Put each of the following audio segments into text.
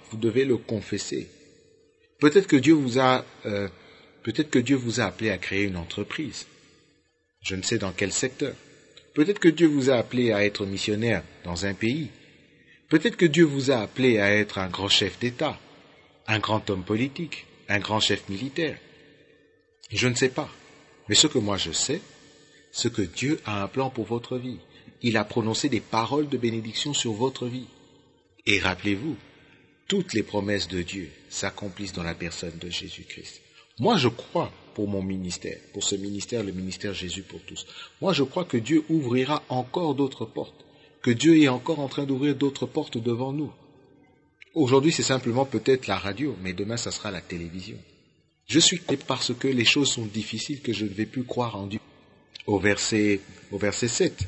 vous devez le confesser. Peut-être que Dieu vous a appelé à créer une entreprise. Je ne sais dans quel secteur. Peut-être que Dieu vous a appelé à être missionnaire dans un pays. Peut-être que Dieu vous a appelé à être un grand chef d'État, un grand homme politique, un grand chef militaire. Je ne sais pas. Mais ce que moi je sais, c'est que Dieu a un plan pour votre vie. Il a prononcé des paroles de bénédiction sur votre vie. Et rappelez-vous, toutes les promesses de Dieu s'accomplissent dans la personne de Jésus-Christ. Moi, je crois pour mon ministère, pour ce ministère, le ministère Jésus pour tous. Moi, je crois que Dieu ouvrira encore d'autres portes, que Dieu est encore en train d'ouvrir d'autres portes devant nous. Aujourd'hui, c'est simplement peut-être la radio, mais demain, ça sera la télévision. Je suis parce que les choses sont difficiles que je ne vais plus croire en Dieu. Au verset 7,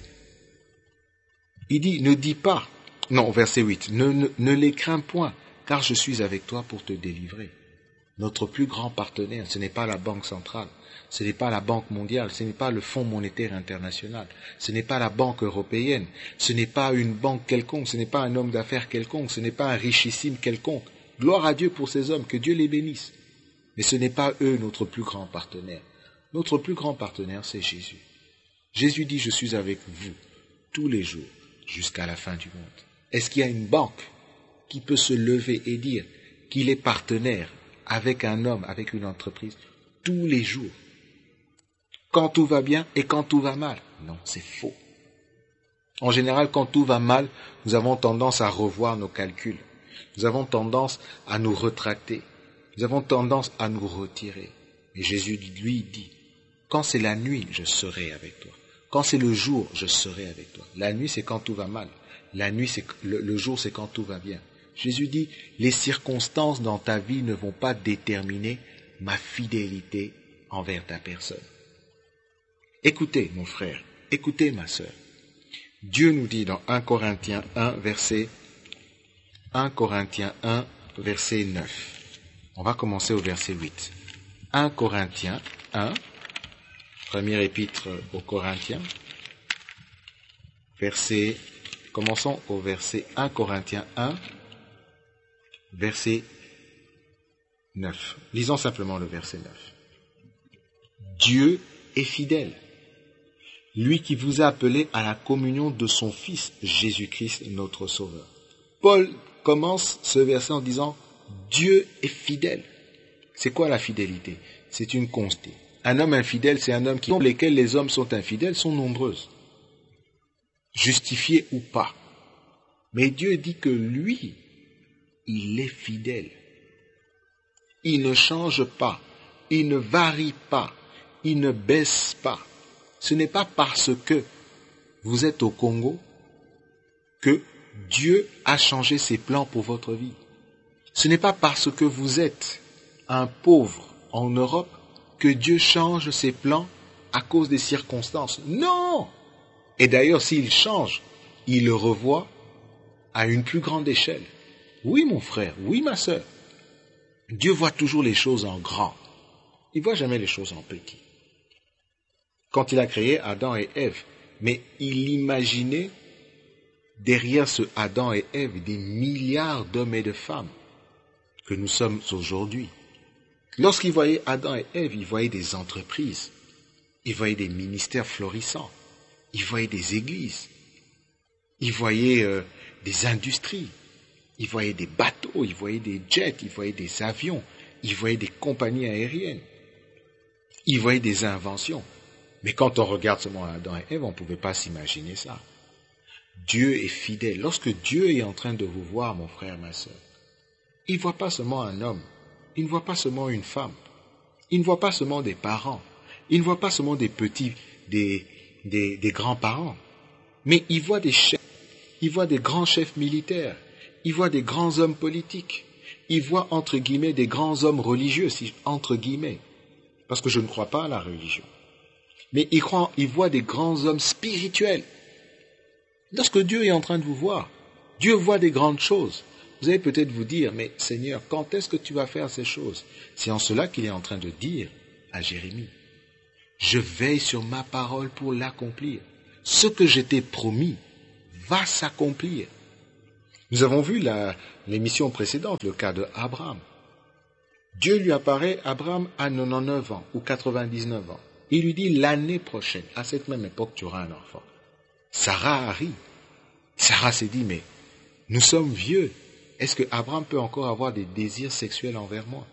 il dit, ne dis pas, non, au verset 8, ne les crains point, car je suis avec toi pour te délivrer. Notre plus grand partenaire, ce n'est pas la Banque centrale, ce n'est pas la Banque mondiale, ce n'est pas le Fonds monétaire international, ce n'est pas la Banque européenne, ce n'est pas une banque quelconque, ce n'est pas un homme d'affaires quelconque, ce n'est pas un richissime quelconque. Gloire à Dieu pour ces hommes, que Dieu les bénisse. Mais ce n'est pas eux notre plus grand partenaire. Notre plus grand partenaire, c'est Jésus. Jésus dit, je suis avec vous tous les jours jusqu'à la fin du monde. Est-ce qu'il y a une banque qui peut se lever et dire qu'il est partenaire avec un homme, avec une entreprise, tous les jours, quand tout va bien et quand tout va mal? Non, c'est faux. En général, quand tout va mal, nous avons tendance à revoir nos calculs. Nous avons tendance à nous retracter. Nous avons tendance à nous retirer. Et Jésus, lui, dit, quand c'est la nuit, je serai avec toi. Quand c'est le jour, je serai avec toi. La nuit, c'est quand tout va mal. La nuit, c'est le jour, c'est quand tout va bien. Jésus dit, les circonstances dans ta vie ne vont pas déterminer ma fidélité envers ta personne. Écoutez, mon frère, écoutez, ma sœur. Dieu nous dit dans 1 Corinthiens 1, verset 9. On va commencer au verset 8. 1 Corinthiens 1, première épître aux Corinthiens, commençons au verset 1 Corinthiens 1, verset 9. Lisons simplement le verset 9. Dieu est fidèle, lui qui vous a appelé à la communion de son Fils Jésus-Christ, notre Sauveur. Paul commence ce verset en disant, Dieu est fidèle. C'est quoi la fidélité? C'est une constante. Un homme infidèle, c'est un homme lesquels les hommes sont infidèles sont nombreuses, justifiés ou pas. Mais Dieu dit que lui, il est fidèle. Il ne change pas, il ne varie pas, il ne baisse pas. Ce n'est pas parce que vous êtes au Congo que Dieu a changé ses plans pour votre vie. Ce n'est pas parce que vous êtes un pauvre en Europe que Dieu change ses plans à cause des circonstances. Non! Et d'ailleurs, s'il change, il le revoit à une plus grande échelle. Oui, mon frère, oui, ma sœur. Dieu voit toujours les choses en grand. Il ne voit jamais les choses en petit. Quand il a créé Adam et Ève, mais il imaginait derrière ce Adam et Ève des milliards d'hommes et de femmes que nous sommes aujourd'hui. Lorsqu'il voyait Adam et Ève, il voyait des entreprises, il voyait des ministères florissants, il voyait des églises, il voyait des industries, il voyait des bateaux, il voyait des jets, il voyait des avions, il voyait des compagnies aériennes, il voyait des inventions. Mais quand on regarde seulement Adam et Ève, on ne pouvait pas s'imaginer ça. Dieu est fidèle. Lorsque Dieu est en train de vous voir, mon frère, ma sœur, il ne voit pas seulement un homme, il ne voit pas seulement une femme, il ne voit pas seulement des parents, il ne voit pas seulement des petits, des grands-parents, mais il voit des chefs, il voit des grands chefs militaires, il voit des grands hommes politiques, il voit, entre guillemets, des grands hommes religieux, entre guillemets, parce que je ne crois pas à la religion. Mais il voit des grands hommes spirituels. Lorsque Dieu est en train de vous voir, Dieu voit des grandes choses. Vous allez peut-être vous dire, mais Seigneur, quand est-ce que tu vas faire ces choses? C'est en cela qu'il est en train de dire à Jérémie, je veille sur ma parole pour l'accomplir. Ce que je t'ai promis va s'accomplir. Nous avons vu l'émission précédente, le cas de Abraham. Dieu lui apparaît, Abraham a 99 ans ou 99 ans. Il lui dit l'année prochaine, à cette même époque, tu auras un enfant. Sarah arrive. Sarah s'est dit, mais nous sommes vieux. Est-ce que Abraham peut encore avoir des désirs sexuels envers moi?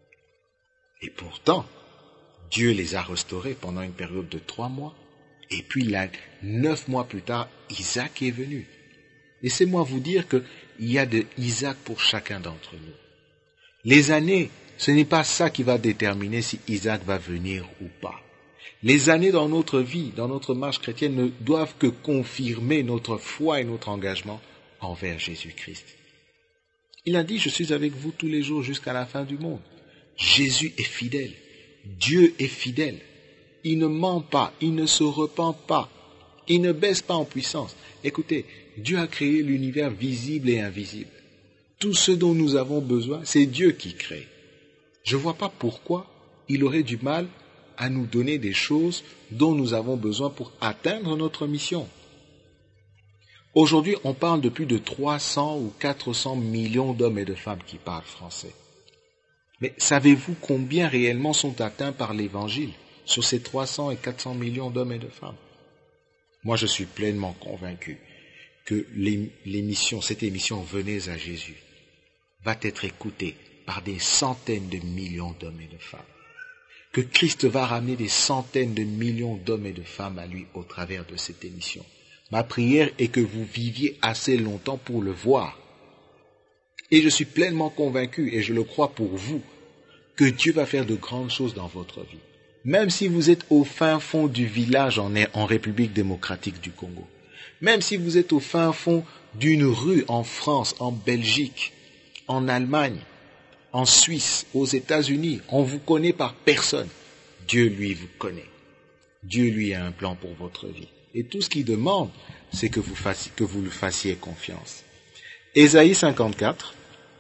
Et pourtant, Dieu les a restaurés pendant une période de 3 mois. Et puis, 9 mois plus tard, Isaac est venu. Laissez-moi vous dire qu'il y a de Isaac pour chacun d'entre nous. Les années, ce n'est pas ça qui va déterminer si Isaac va venir ou pas. Les années dans notre vie, dans notre marche chrétienne, ne doivent que confirmer notre foi et notre engagement envers Jésus-Christ. Il a dit, je suis avec vous tous les jours jusqu'à la fin du monde. Jésus est fidèle. Dieu est fidèle. Il ne ment pas, il ne se repent pas, il ne baisse pas en puissance. Écoutez, Dieu a créé l'univers visible et invisible. Tout ce dont nous avons besoin, c'est Dieu qui crée. Je ne vois pas pourquoi il aurait du mal à nous donner des choses dont nous avons besoin pour atteindre notre mission. Aujourd'hui, on parle de plus de 300 ou 400 millions d'hommes et de femmes qui parlent français. Mais savez-vous combien réellement sont atteints par l'Évangile sur ces 300 et 400 millions d'hommes et de femmes? Moi, je suis pleinement convaincu que cette émission Venez à Jésus va être écoutée par des centaines de millions d'hommes et de femmes. Que Christ va ramener des centaines de millions d'hommes et de femmes à lui au travers de cette émission. Ma prière est que vous viviez assez longtemps pour le voir. Et je suis pleinement convaincu, et je le crois pour vous, que Dieu va faire de grandes choses dans votre vie. Même si vous êtes au fin fond du village en République démocratique du Congo, même si vous êtes au fin fond d'une rue en France, en Belgique, en Allemagne, en Suisse, aux États-Unis, on vous connaît par personne. Dieu, lui, vous connaît. Dieu, lui, a un plan pour votre vie. Et tout ce qu'il demande, c'est que vous lui fassiez confiance. Ésaïe 54,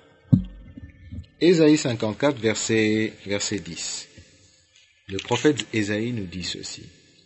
verset 10. Le prophète Ésaïe nous dit ceci,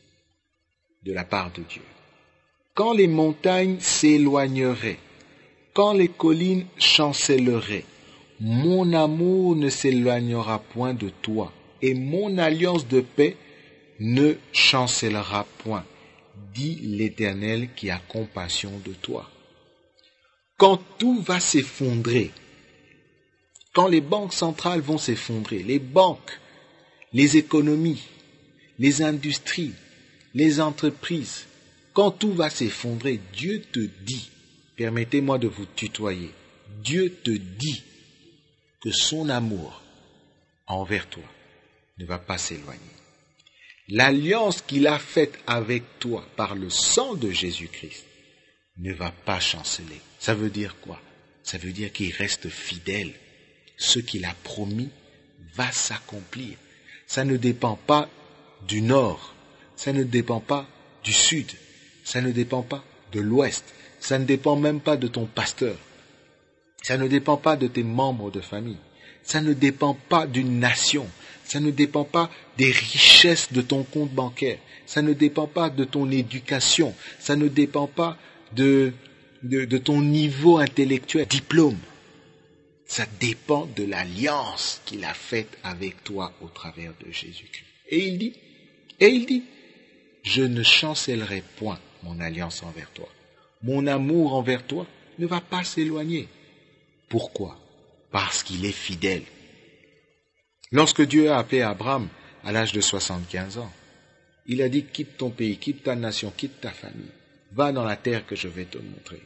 de la part de Dieu. Quand les montagnes s'éloigneraient, quand les collines chancelleraient, mon amour ne s'éloignera point de toi, et mon alliance de paix ne chancellera point, dit l'Éternel qui a compassion de toi. Quand tout va s'effondrer, quand les banques centrales vont s'effondrer, les banques, les économies, les industries, les entreprises, quand tout va s'effondrer, Dieu te dit, permettez-moi de vous tutoyer, Dieu te dit que son amour envers toi ne va pas s'éloigner. L'alliance qu'il a faite avec toi par le sang de Jésus-Christ ne va pas chanceler. Ça veut dire quoi? Ça veut dire qu'il reste fidèle. Ce qu'il a promis va s'accomplir. Ça ne dépend pas du nord, ça ne dépend pas du sud, ça ne dépend pas de l'ouest, ça ne dépend même pas de ton pasteur, ça ne dépend pas de tes membres de famille, ça ne dépend pas d'une nation, ça ne dépend pas des richesses de ton compte bancaire, ça ne dépend pas de ton éducation, ça ne dépend pas de ton niveau intellectuel, diplôme. Ça dépend de l'alliance qu'il a faite avec toi au travers de Jésus-Christ. Et il dit, je ne chancellerai point mon alliance envers toi. Mon amour envers toi ne va pas s'éloigner. Pourquoi? Parce qu'il est fidèle. Lorsque Dieu a appelé Abraham à l'âge de 75 ans, il a dit, quitte ton pays, quitte ta nation, quitte ta famille, va dans la terre que je vais te montrer.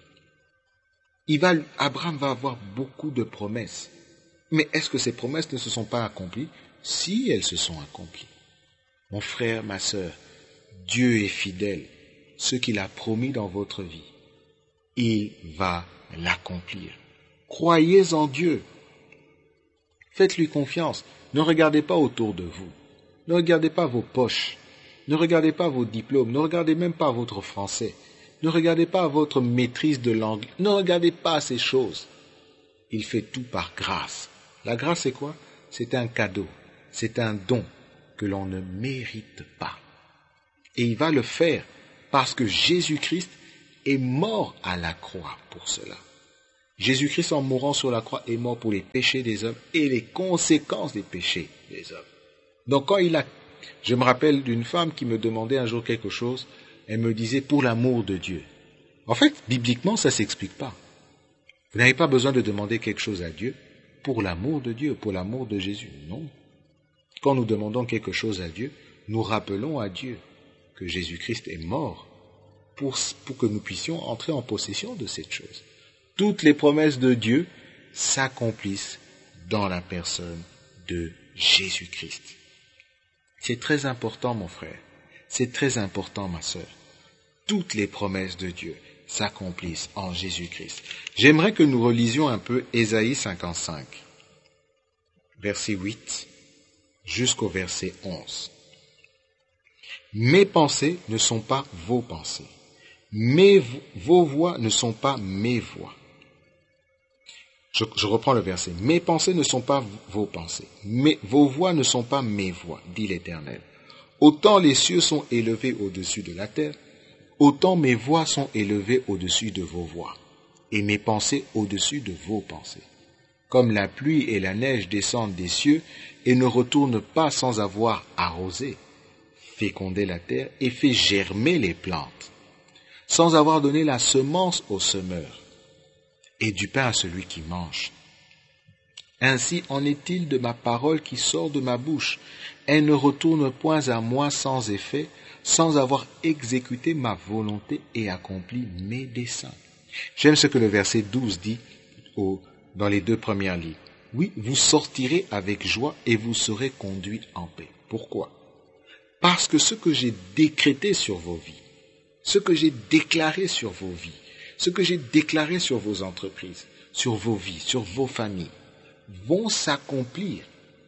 Abraham va avoir beaucoup de promesses. Mais est-ce que ces promesses ne se sont pas accomplies? Si elles se sont accomplies. Mon frère, ma sœur, Dieu est fidèle. Ce qu'il a promis dans votre vie, il va l'accomplir. Croyez en Dieu. Faites-lui confiance. Ne regardez pas autour de vous. Ne regardez pas vos poches. Ne regardez pas vos diplômes. Ne regardez même pas votre français. Ne regardez pas votre maîtrise de langue. Ne regardez pas ces choses. Il fait tout par grâce. La grâce, c'est quoi? C'est un cadeau. C'est un don que l'on ne mérite pas. Et il va le faire parce que Jésus-Christ est mort à la croix pour cela. Jésus-Christ, en mourant sur la croix, est mort pour les péchés des hommes et les conséquences des péchés des hommes. Donc je me rappelle d'une femme qui me demandait un jour quelque chose, elle me disait pour l'amour de Dieu. En fait, bibliquement, ça s'explique pas. Vous n'avez pas besoin de demander quelque chose à Dieu pour l'amour de Dieu, pour l'amour de Jésus. Non. Quand nous demandons quelque chose à Dieu, nous rappelons à Dieu que Jésus-Christ est mort pour que nous puissions entrer en possession de cette chose. Toutes les promesses de Dieu s'accomplissent dans la personne de Jésus-Christ. C'est très important, mon frère. C'est très important, ma sœur. Toutes les promesses de Dieu s'accomplissent en Jésus-Christ. J'aimerais que nous relisions un peu Ésaïe 55, verset 8 jusqu'au verset 11. Mes pensées ne sont pas vos pensées. Vos voix ne sont pas mes voix. Je reprends le verset. Mes pensées ne sont pas vos pensées. Vos voix ne sont pas mes voix, dit l'Éternel. Autant les cieux sont élevés au-dessus de la terre, autant mes voix sont élevées au-dessus de vos voix, et mes pensées au-dessus de vos pensées. Comme la pluie et la neige descendent des cieux et ne retournent pas sans avoir arrosé, fécondé la terre et fait germer les plantes, sans avoir donné la semence au semeur, et du pain à celui qui mange. Ainsi en est-il de ma parole qui sort de ma bouche. Elle ne retourne point à moi sans effet, sans avoir exécuté ma volonté et accompli mes desseins. J'aime ce que le verset 12 dit dans les 2 premières lignes. Oui, vous sortirez avec joie et vous serez conduits en paix. Pourquoi? Parce que ce que j'ai décrété sur vos vies, ce que j'ai déclaré sur vos vies, ce que j'ai déclaré sur vos entreprises, sur vos vies, sur vos familles, vont s'accomplir.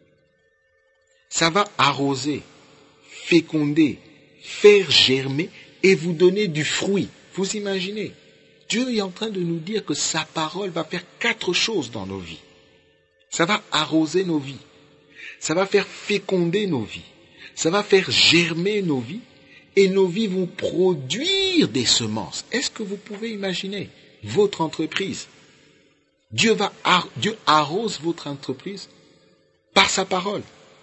Ça va arroser, féconder, faire germer et vous donner du fruit. Vous imaginez? Dieu est en train de nous dire que sa parole va faire 4 choses dans nos vies. Ça va arroser nos vies. Ça va faire féconder nos vies. Ça va faire germer nos vies. Et nos vies vont produire des semences. Est-ce que vous pouvez imaginer votre entreprise? Dieu arrose votre entreprise par sa parole.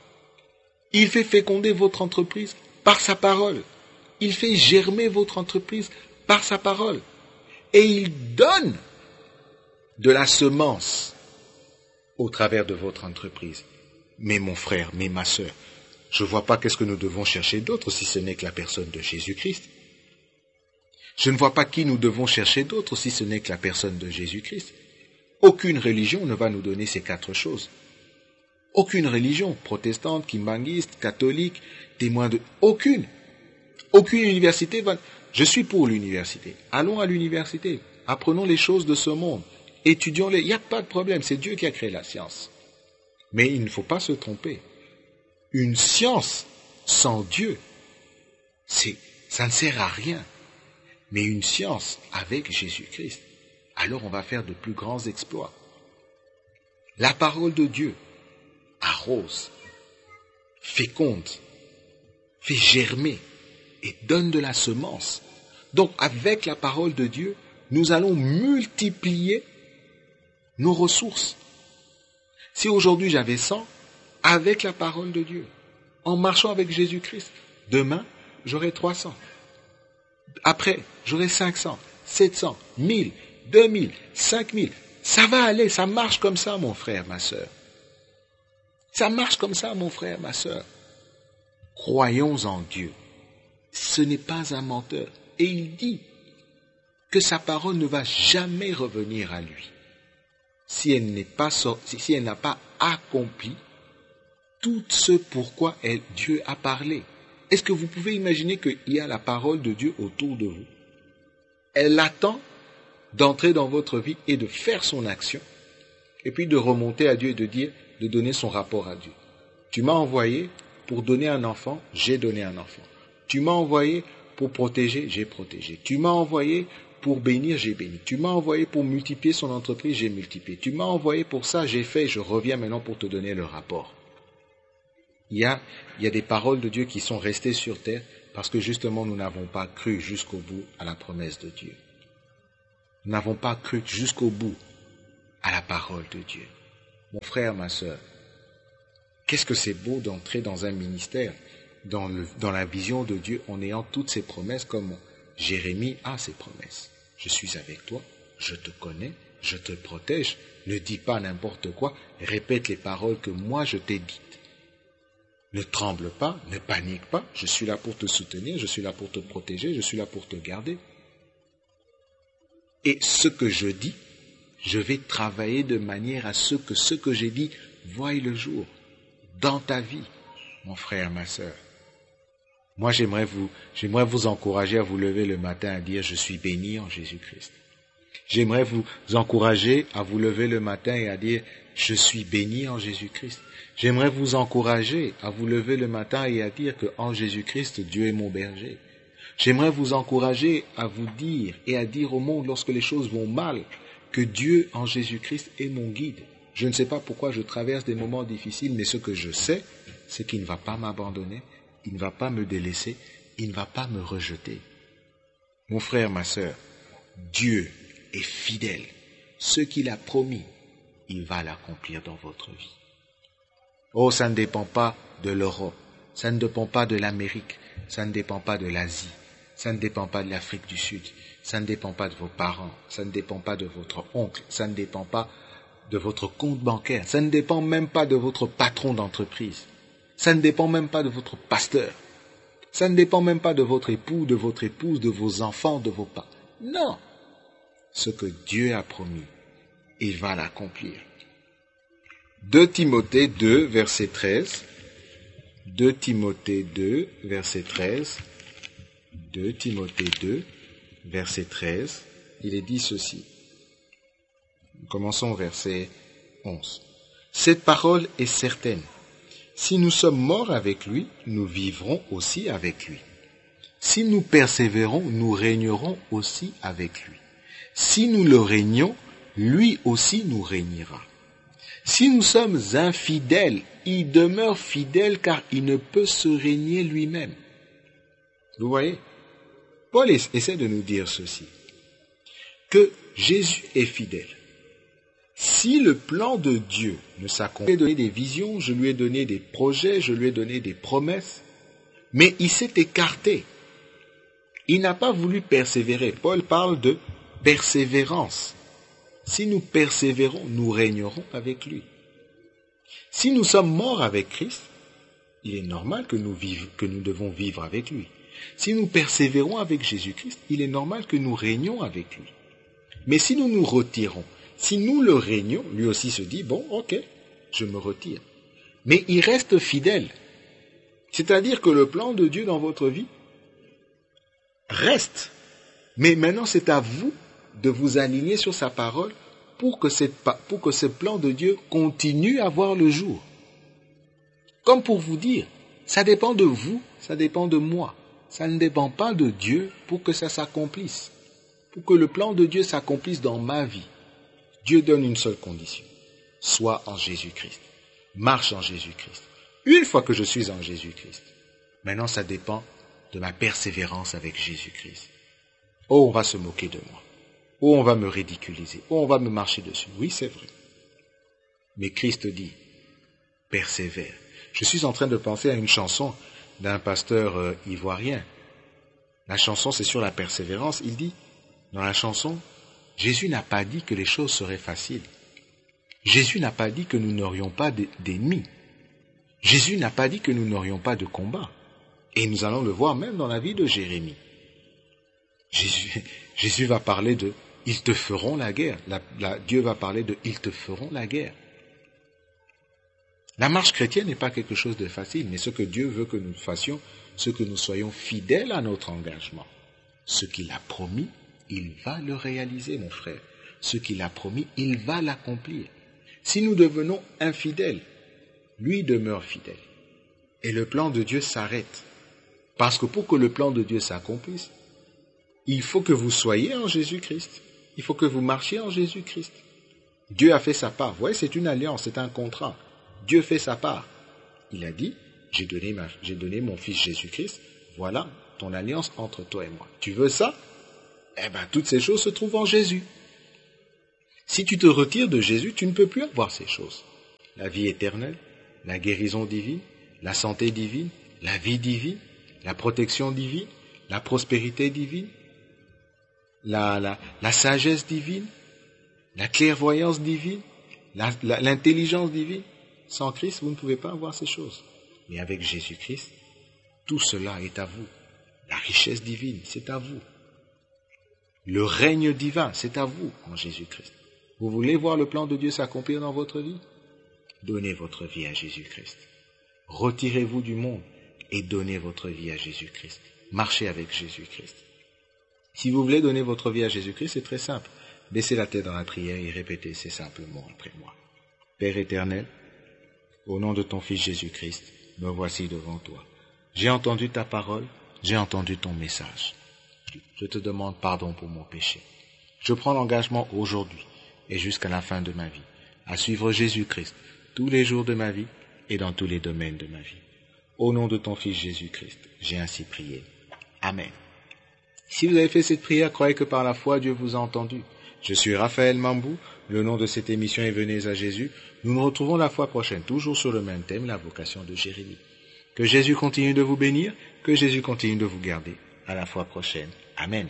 Il fait féconder votre entreprise par sa parole. Il fait germer votre entreprise par sa parole. Et il donne de la semence au travers de votre entreprise. Mais mon frère, mais ma sœur, je ne vois pas qu'est-ce que nous devons chercher d'autre si ce n'est que la personne de Jésus-Christ. Je ne vois pas qui nous devons chercher d'autre si ce n'est que la personne de Jésus-Christ. Aucune religion ne va nous donner ces 4 choses. Aucune religion, protestante, kimbanguiste, catholique, témoin de... Aucune université va... Je suis pour l'université. Allons à l'université. Apprenons les choses de ce monde. Étudions-les. Il n'y a pas de problème. C'est Dieu qui a créé la science. Mais il ne faut pas se tromper. Une science sans Dieu, ça ne sert à rien. Mais une science avec Jésus-Christ, alors on va faire de plus grands exploits. La parole de Dieu arrose, féconde, fait germer et donne de la semence. Donc avec la parole de Dieu, nous allons multiplier nos ressources. Si aujourd'hui j'avais 100, avec la parole de Dieu, en marchant avec Jésus-Christ, demain j'aurai 300. Après, j'aurai 500, 700, 1000, 2000, 5000. Ça va aller, ça marche comme ça, mon frère, ma sœur. Ça marche comme ça, mon frère, ma sœur. Croyons en Dieu. Ce n'est pas un menteur. Et il dit que sa parole ne va jamais revenir à lui si elle n'a pas accompli tout ce pourquoi Dieu a parlé. Est-ce que vous pouvez imaginer qu'il y a la parole de Dieu autour de vous? Elle attend d'entrer dans votre vie et de faire son action, et puis de remonter à Dieu et de donner son rapport à Dieu. Tu m'as envoyé pour donner un enfant, j'ai donné un enfant. Tu m'as envoyé pour protéger, j'ai protégé. Tu m'as envoyé pour bénir, j'ai béni. Tu m'as envoyé pour multiplier son entreprise, j'ai multiplié. Tu m'as envoyé pour ça, j'ai fait, je reviens maintenant pour te donner le rapport. Il y a des paroles de Dieu qui sont restées sur terre parce que justement nous n'avons pas cru jusqu'au bout à la promesse de Dieu. Nous n'avons pas cru jusqu'au bout à la parole de Dieu. Mon frère, ma sœur, qu'est-ce que c'est beau d'entrer dans un ministère, dans la vision de Dieu, en ayant toutes ces promesses comme Jérémie a ses promesses. Je suis avec toi, je te connais, je te protège, ne dis pas n'importe quoi, répète les paroles que moi je t'ai dites. Ne tremble pas, ne panique pas, je suis là pour te soutenir, je suis là pour te protéger, je suis là pour te garder. Et ce que je dis, je vais travailler de manière à ce que j'ai dit voie le jour dans ta vie, mon frère, ma sœur. Moi, j'aimerais vous encourager à vous lever le matin à dire « Je suis béni en Jésus-Christ ». J'aimerais vous encourager à vous lever le matin et à dire « Je suis béni en Jésus-Christ ». J'aimerais vous encourager à vous lever le matin et à dire que en Jésus-Christ, Dieu est mon berger. J'aimerais vous encourager à vous dire et à dire au monde lorsque les choses vont mal que Dieu en Jésus-Christ est mon guide. Je ne sais pas pourquoi je traverse des moments difficiles, mais ce que je sais, c'est qu'il ne va pas m'abandonner, il ne va pas me délaisser, il ne va pas me rejeter. Mon frère, ma sœur, Dieu est fidèle. Ce qu'il a promis, il va l'accomplir dans votre vie. Oh, ça ne dépend pas de l'Europe, ça ne dépend pas de l'Amérique, ça ne dépend pas de l'Asie, ça ne dépend pas de l'Afrique du Sud, ça ne dépend pas de vos parents, ça ne dépend pas de votre oncle, ça ne dépend pas de votre compte bancaire, ça ne dépend même pas de votre patron d'entreprise, ça ne dépend même pas de votre pasteur, ça ne dépend même pas de votre époux, de votre épouse, de vos enfants, de vos parents. Non! Ce que Dieu a promis, il va l'accomplir. 2 Timothée 2, verset 13. 2 Timothée 2, verset 13. 2 Timothée 2, verset 13. Il est dit ceci. Commençons au verset 11. Cette parole est certaine. Si nous sommes morts avec lui, nous vivrons aussi avec lui. Si nous persévérons, nous régnerons aussi avec lui. Si nous le régnons, lui aussi nous régnera. Si nous sommes infidèles, il demeure fidèle car il ne peut se régner lui-même. Vous voyez? Paul essaie de nous dire ceci, que Jésus est fidèle. Si le plan de Dieu ne s'accomplit, je lui ai donné des visions, je lui ai donné des projets, je lui ai donné des promesses, mais il s'est écarté. Il n'a pas voulu persévérer. Paul parle de persévérance. Si nous persévérons, nous régnerons avec lui. Si nous sommes morts avec Christ, il est normal que nous devons vivre avec lui. Si nous persévérons avec Jésus-Christ, il est normal que nous régnions avec lui. Mais si nous nous retirons, si nous le régnons, lui aussi se dit, bon, ok, je me retire. Mais il reste fidèle. C'est-à-dire que le plan de Dieu dans votre vie reste. Mais maintenant, c'est à vous de vous aligner sur sa parole pour que ce plan de Dieu continue à voir le jour. Comme pour vous dire, ça dépend de vous, ça dépend de moi. Ça ne dépend pas de Dieu pour que ça s'accomplisse. Pour que le plan de Dieu s'accomplisse dans ma vie. Dieu donne une seule condition. Sois en Jésus-Christ. Marche en Jésus-Christ. Une fois que je suis en Jésus-Christ, maintenant ça dépend de ma persévérance avec Jésus-Christ. Oh, on va se moquer de moi. Oh, on va me ridiculiser. Oh, on va me marcher dessus. Oui, c'est vrai. Mais Christ dit, persévère. Je suis en train de penser à une chanson d'un pasteur ivoirien. La chanson, c'est sur la persévérance. Il dit, dans la chanson, Jésus n'a pas dit que les choses seraient faciles. Jésus n'a pas dit que nous n'aurions pas d'ennemis. Jésus n'a pas dit que nous n'aurions pas de combat. Et nous allons le voir même dans la vie de Jérémie. Jésus va parler de « ils te feront la guerre ». Dieu va parler de « ils te feront la guerre ». La marche chrétienne n'est pas quelque chose de facile, mais ce que Dieu veut que nous fassions, c'est que nous soyons fidèles à notre engagement. Ce qu'il a promis, il va le réaliser, mon frère. Ce qu'il a promis, il va l'accomplir. Si nous devenons infidèles, lui demeure fidèle. Et le plan de Dieu s'arrête. Parce que pour que le plan de Dieu s'accomplisse, il faut que vous soyez en Jésus-Christ. Il faut que vous marchiez en Jésus-Christ. Dieu a fait sa part. Vous voyez, c'est une alliance, c'est un contrat. Dieu fait sa part. Il a dit, j'ai donné mon fils Jésus-Christ. Voilà ton alliance entre toi et moi. Tu veux ça? Eh bien, toutes ces choses se trouvent en Jésus. Si tu te retires de Jésus, tu ne peux plus avoir ces choses. La vie éternelle, la guérison divine, la santé divine, la vie divine, la protection divine, la prospérité divine, la sagesse divine, la clairvoyance divine, l'intelligence divine. Sans Christ, vous ne pouvez pas avoir ces choses. Mais avec Jésus-Christ, tout cela est à vous. La richesse divine, c'est à vous. Le règne divin, c'est à vous en Jésus-Christ. Vous voulez voir le plan de Dieu s'accomplir dans votre vie? Donnez votre vie à Jésus-Christ. Retirez-vous du monde et donnez votre vie à Jésus-Christ. Marchez avec Jésus-Christ. Si vous voulez donner votre vie à Jésus-Christ, c'est très simple. Baissez la tête dans la prière et répétez ces simples mots après moi. Père éternel, au nom de ton Fils Jésus-Christ, me voici devant toi. J'ai entendu ta parole, j'ai entendu ton message. Je te demande pardon pour mon péché. Je prends l'engagement aujourd'hui et jusqu'à la fin de ma vie à suivre Jésus-Christ tous les jours de ma vie et dans tous les domaines de ma vie. Au nom de ton Fils Jésus-Christ, j'ai ainsi prié. Amen. Si vous avez fait cette prière, croyez que par la foi, Dieu vous a entendu. Je suis Raphaël Mambou. Le nom de cette émission est Venez à Jésus. Nous nous retrouvons la fois prochaine, toujours sur le même thème, la vocation de Jérémie. Que Jésus continue de vous bénir, que Jésus continue de vous garder. À la fois prochaine. Amen.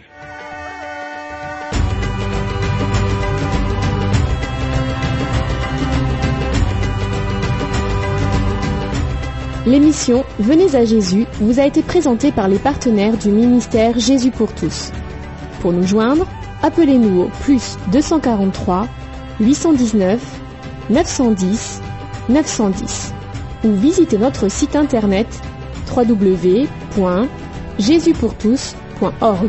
L'émission Venez à Jésus vous a été présentée par les partenaires du ministère Jésus pour tous. Pour nous joindre, appelez-nous au +243 819 910 910 ou visitez notre site internet www.jesuspourtous.org.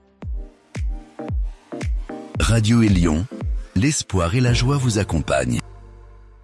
Radio Élion, l'espoir et la joie vous accompagnent.